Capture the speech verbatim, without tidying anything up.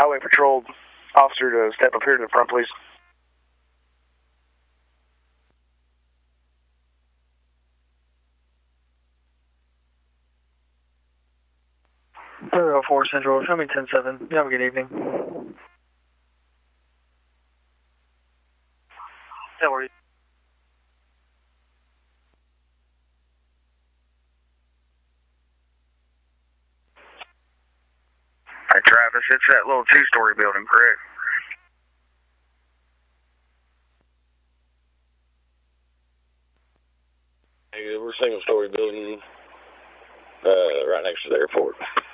highway patrol officer to step up here to the front, please. three oh four Central, show me ten seven. You have a good evening. How are you? Hey, Travis, it's that little two-story building, correct? Hey, we're a single-story building uh, right next to the airport.